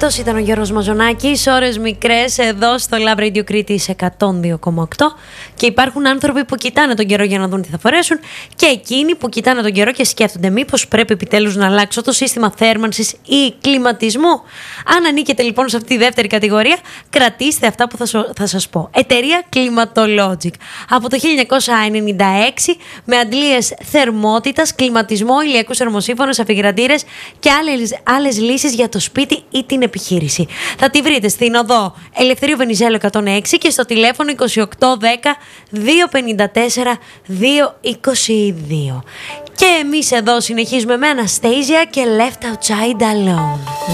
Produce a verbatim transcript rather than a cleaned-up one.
Αυτός ήταν ο Γιώργος Μαζονάκης, ώρες μικρές εδώ στο Lab Radio Κρήτης εκατόν δύο κόμμα οκτώ. Και υπάρχουν άνθρωποι που κοιτάνε τον καιρό για να δουν τι θα φορέσουν, και εκείνοι που κοιτάνε τον καιρό και σκέφτονται μήπως πρέπει επιτέλους να αλλάξω το σύστημα θέρμανσης ή κλιματισμού. Αν ανήκετε λοιπόν σε αυτή τη δεύτερη κατηγορία, κρατήστε αυτά που θα, σω, θα σας πω. Εταιρεία Climatologic. Από το χίλια εννιακόσια ενενήντα έξι, με αντλίες θερμότητας, κλιματισμό, ηλιακούς θερμοσύφωνες, αφιγραντήρες και άλλες, άλλες λύσεις για το σπίτι ή την επιχείρηση. Θα τη βρείτε στην οδό Ελευθερίου Βενιζέλου εκατόν έξι και στο τηλέφωνο είκοσι οκτώ δέκα διακόσια πενήντα τέσσερα διακόσια είκοσι δύο. Και εμείς εδώ συνεχίζουμε με Anastasia και Left Outside Alone.